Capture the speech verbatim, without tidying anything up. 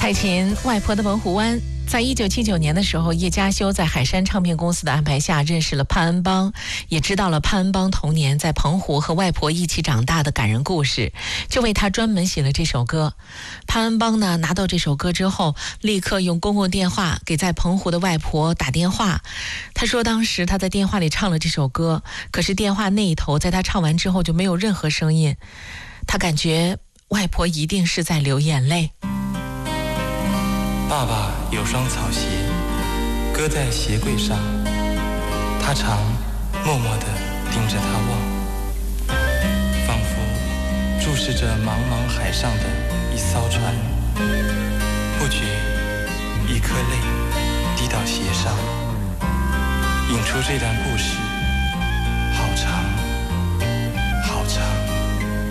蔡琴外婆的澎湖湾。在一九七九年的时候，叶嘉修在海山唱片公司的安排下认识了潘恩邦，也知道了潘恩邦童年在澎湖和外婆一起长大的感人故事，就为他专门写了这首歌。潘恩邦呢，拿到这首歌之后，立刻用公共电话给在澎湖的外婆打电话。他说当时他在电话里唱了这首歌，可是电话那一头在他唱完之后就没有任何声音，他感觉外婆一定是在流眼泪。 爸爸有双草鞋，搁在鞋柜上，他常默默地盯着它望，仿佛注视着茫茫海上的一艘船。不觉一颗泪滴到鞋上，引出这段故事